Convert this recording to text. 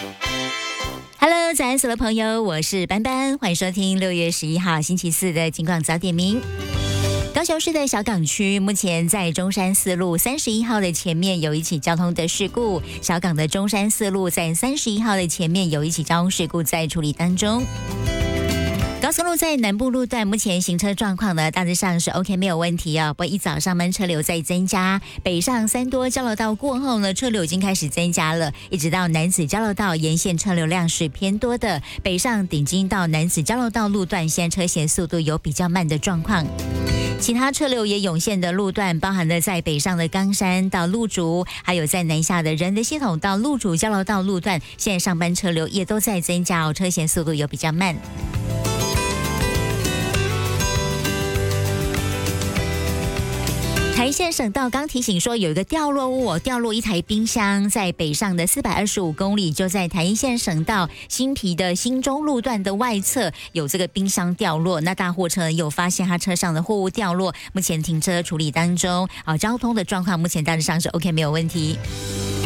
Hello， 早安，所有的朋友，我是班班，欢迎收听6月11号星期四的金广早点名。高雄市的小港区目前在中山四路31号的前面有一起交通的事故，小港的中山四路在31号的前面有一起交通事故在处理当中。高速路在南部路段目前行车状况呢大致上是 OK 没有问题不过一早上班车流在增加，北上三多交流道过后呢车流已经开始增加了，一直到南子交流道沿线车流量是偏多的，北上顶金到南子交流道路段现在车行速度有比较慢的状况。其他车流也涌现的路段包含了在北上的冈山到鹿竹，还有在南下的仁德系统到鹿竹交流道路段，现在上班车流也都在增加车行速度有比较慢。台线省道刚提醒说有一个掉落物掉落一台冰箱，在北上的425公里，就在台一线省道新皮的新中路段的外侧有这个冰箱掉落，那大货车有发现他车上的货物掉落，目前停车处理当中交通的状况目前大致上是 OK 没有问题。